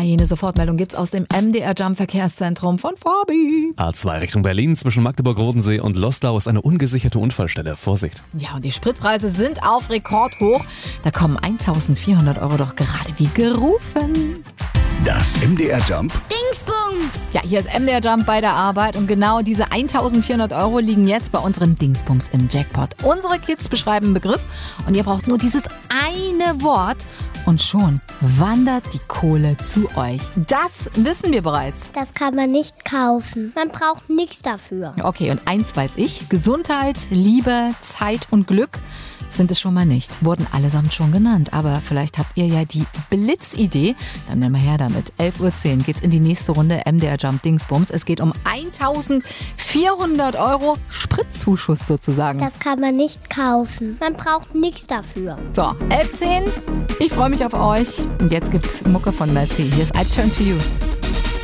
Eine Sofortmeldung gibt's aus dem MDR Jump Verkehrszentrum von Fabi. A2 Richtung Berlin zwischen Magdeburg-Rodensee und Loslau ist eine ungesicherte Unfallstelle. Vorsicht. Ja, und die Spritpreise sind auf Rekordhoch. Da kommen 1.400 € doch gerade wie gerufen. Das MDR Jump Dingsbums! Ja, hier ist MDR Jump bei der Arbeit und genau diese 1.400 € liegen jetzt bei unseren Dingsbums im Jackpot. Unsere Kids beschreiben einen Begriff und ihr braucht nur dieses eine Wort und schon wandert die Kohle zu euch. Das wissen wir bereits. Das kann man nicht kaufen. Man braucht nichts dafür. Okay, und eins weiß ich. Gesundheit, Liebe, Zeit und Glück sind es schon mal nicht. Wurden allesamt schon genannt. Aber vielleicht habt ihr ja die Blitzidee. Dann nehmen wir her damit. 11.10 Uhr geht's in die nächste Runde MDR Jump Dingsbums. Es geht um 1.400 € Spritzuschuss sozusagen. Das kann man nicht kaufen. Man braucht nichts dafür. So, 11.10 Uhr. Ich freue mich auf euch. Und jetzt gibt's Mucke von Mel C. Hier ist I Turn to You.